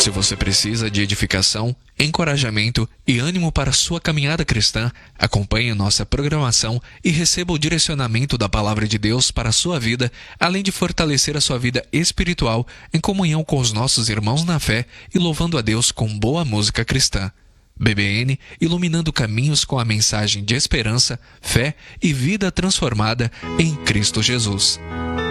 Se você precisa de edificação, encorajamento e ânimo para sua caminhada cristã, acompanhe nossa programação e receba o direcionamento da Palavra de Deus para a sua vida, além de fortalecer a sua vida espiritual em comunhão com os nossos irmãos na fé e louvando a Deus com boa música cristã. BBN, iluminando caminhos com a mensagem de esperança, fé e vida transformada em Cristo Jesus.